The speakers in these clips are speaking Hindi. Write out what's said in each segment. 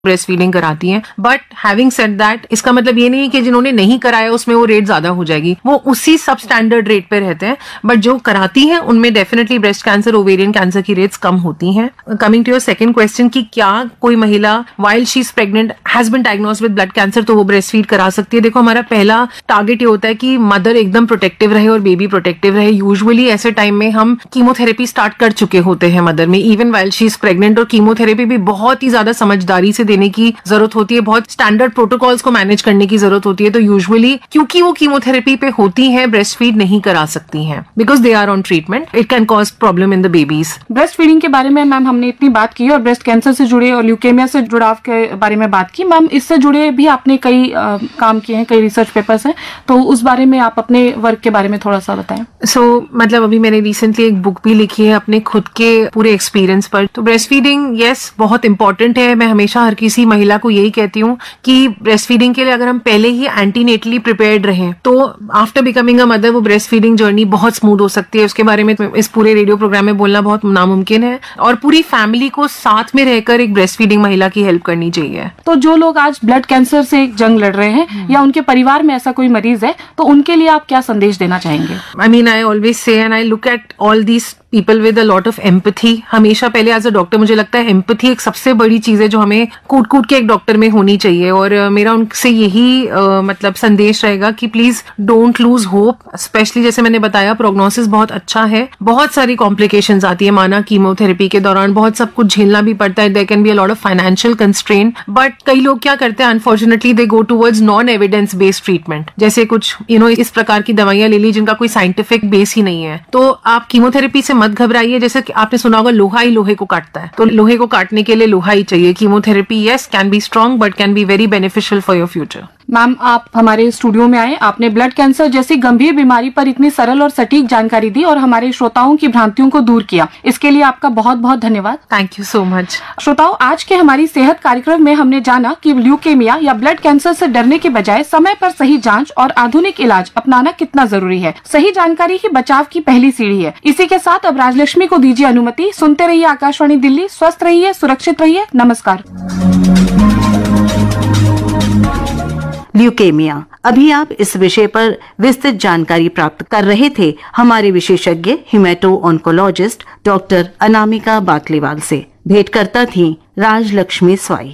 ब्रेस्ट फीडिंग कराती हैं। बट हैविंग सेड दैट, इसका मतलब ये नहीं है कि जिन्होंने नहीं कराया उसमें वो रेट ज्यादा हो जाएगी, वो उसी सब स्टैंडर्ड रेट पे रहते हैं। बट जो कराती हैं उनमें definitely breast cancer, ovarian cancer की रेट्स कम होती हैं। Coming to your second question कि क्या कोई महिला while she is pregnant has been diagnosed with blood cancer तो वो ब्रेस्ट फीड करा सकती है? देखो, हमारा पहला टारगेट ये होता है कि मदर एकदम प्रोटेक्टिव रहे और बेबी प्रोटेक्टिव रहे। यूजुअली ऐसे टाइम में हम कीमोथेरेपी स्टार्ट कर चुके होते हैं मदर में, even while she is pregnant. और कीमोथेरेपी भी बहुत ही ज्यादा समझदारी से देने की जरूरत होती है, बहुत स्टैंडर्ड प्रोटोकॉल्स को मैनेज करने की जरूरत होती है। तो यूजुअली क्योंकि वो कीमोथेरेपी पे होती हैं, ब्रेस्ट फीड नहीं करा सकती हैं because they are on treatment. It can cause problem in the babies. Breast feeding के बारे में मैम हमने इतनी बात की और ब्रेस्ट कैंसर से जुड़े और ल्यूकेमिया से जुड़ाव के बारे में बात की। मैम, इससे जुड़े भी आपने कई काम किए हैं, कई रिसर्च पेपर्स हैं, तो उस बारे में आप अपने वर्क के बारे में थोड़ा सा बताएं। मतलब अभी मैंने रिसेंटली एक बुक भी लिखी है अपने खुद के पूरे एक्सपीरियंस पर। तो ब्रेस्ट फीडिंग यस बहुत इंपॉर्टेंट है। मैं हमेशा हर किसी महिला को यही कहती हूँ कि ब्रेस्ट फीडिंग के लिए अगर हम पहले ही एंटीनेटली प्रिपेयर्ड रहें तो आफ्टर बिकमिंग अ मदर वो ब्रेस्ट फीडिंग जर्नी बहुत स्मूथ हो सकती है। उसके बारे में इस पूरे रेडियो प्रोग्राम में बोलना बहुत नामुमकिन है, और पूरी फैमिली को साथ में रहकर एक ब्रेस्ट फीडिंग महिला की हेल्प करनी चाहिए। तो जो लोग आज ब्लड कैंसर से जंग लड़ रहे हैं या उनके परिवार में ऐसा कोई मरीज है, तो उनके लिए आप क्या संदेश देना चाहेंगे? I mean, I always say and I look at all these people with a lot of empathy. हमेशा पहले एज अ डॉक्टर मुझे लगता है एम्पैथी एक सबसे बड़ी चीज है जो हमें कूट कूट के एक डॉक्टर में होनी चाहिए। और मेरा उनसे यही मतलब संदेश रहेगा कि please don't lose hope. Specially जैसे मैंने बताया, प्रोग्नोसिस बहुत अच्छा है, बहुत सारी कॉम्प्लिकेशंस आती है, माना कीमोथेरेपी के दौरान बहुत सब कुछ झेलना भी पड़ता है। There can be a lot of financial constraint, but कई लोग क्या करते हैं, unfortunately they go towards non evidence based treatment, जैसे कुछ इस प्रकार की दवाइयां ले ली जिनका कोई साइंटिफिक बेस ही नहीं है। तो आप कीमोथेरेपी से मत घबराइए। जैसे कि आपने सुना होगा लोहा ही लोहे को काटता है, तो लोहे को काटने के लिए लोहा ही चाहिए। Chemotherapy yes can be strong but can be very beneficial for your future. Ma'am, आप हमारे स्टूडियो में आए, आपने ब्लड कैंसर जैसी गंभीर बीमारी पर इतनी सरल और सटीक जानकारी दी और हमारे श्रोताओं की भ्रांतियों को दूर किया। इसके लिए आपका बहुत बहुत धन्यवाद। Thank you so much. श्रोताओं, आज के हमारी सेहत कार्यक्रम में हमने जाना कि ल्यूकेमिया या ब्लड कैंसर से डरने के बजाय समय पर सही जांच और आधुनिक इलाज अपनाना कितना जरूरी है। सही जानकारी ही बचाव की पहली सीढ़ी है। इसी के साथ अब राजलक्ष्मी को दीजिए अनुमति। सुनते रहिए आकाशवाणी दिल्ली। स्वस्थ रहिए, सुरक्षित रहिए। नमस्कार। ल्यूकेमिया, अभी आप इस विषय पर विस्तृत जानकारी प्राप्त कर रहे थे हमारे विशेषज्ञ हिमेटो ऑन्कोलॉजिस्ट डॉक्टर अनामिका बाकलीवाल से। भेंटकर्ता थी राजलक्ष्मी स्वाई।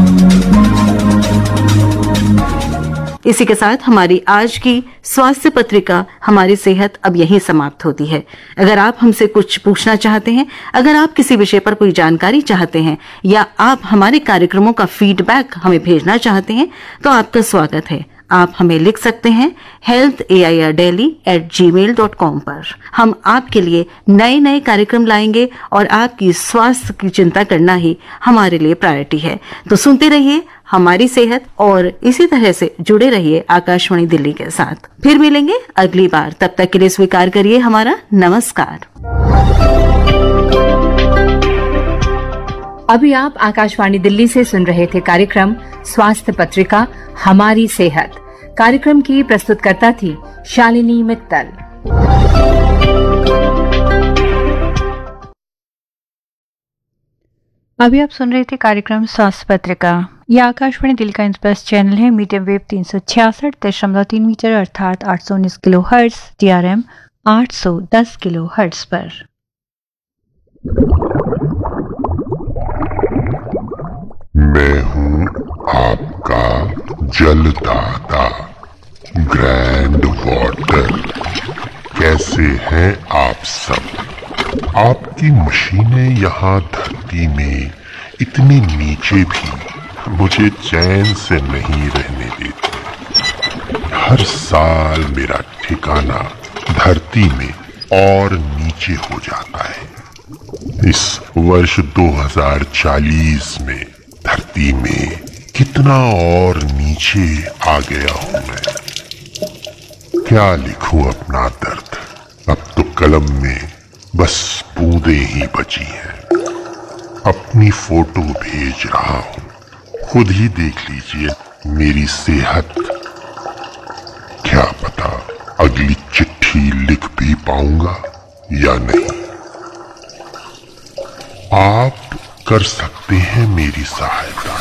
इसी के साथ हमारी आज की स्वास्थ्य पत्रिका हमारी सेहत अब यहीं समाप्त होती है। अगर आप हमसे कुछ पूछना चाहते हैं, अगर आप किसी विषय पर कोई जानकारी चाहते हैं या आप हमारे कार्यक्रमों का फीडबैक हमें भेजना चाहते हैं तो आपका स्वागत है। आप हमें लिख सकते हैं healthairdelhi@gmail.com पर। हम आपके लिए नए नए कार्यक्रम लाएंगे और आपकी स्वास्थ्य की चिंता करना ही हमारे लिए प्रायोरिटी है। तो सुनते रहिए हमारी सेहत और इसी तरह से जुड़े रहिए आकाशवाणी दिल्ली के साथ। फिर मिलेंगे अगली बार, तब तक के लिए स्वीकार करिए हमारा नमस्कार। अभी आप आकाशवाणी दिल्ली से सुन रहे थे कार्यक्रम स्वास्थ्य पत्रिका हमारी सेहत। कार्यक्रम की प्रस्तुतकर्ता थी शालिनी मित्तल। अभी आप सुन रहे थे कार्यक्रम स्वास्थ्य पत्रिका। यह आकाशवाणी दिल्ली का इंस्प्रेस चैनल है। मीडियम वेव 366.3 मीटर अर्थात 819 kilo hertz, DRM 810 kilo hertz पर। मैं हूँ आपका जलदाता ग्रैंड वाटर। कैसे हैं आप सब? आपकी मशीनें यहाँ धरती में इतनी नीचे भी मुझे चैन से नहीं रहने देती। हर साल मेरा ठिकाना धरती में और नीचे हो जाता है। इस वर्ष 2040 में धरती में कितना और नीचे आ गया हूं मैं। क्या लिखूं अपना दर्द? अब तो कलम में बस बूंदें ही बची हैं। अपनी फोटो भेज रहा हूं, खुद ही देख लीजिए मेरी सेहत। क्या पता अगली चिट्ठी लिख भी पाऊंगा या नहीं। आप कर सकते हैं मेरी सहायता।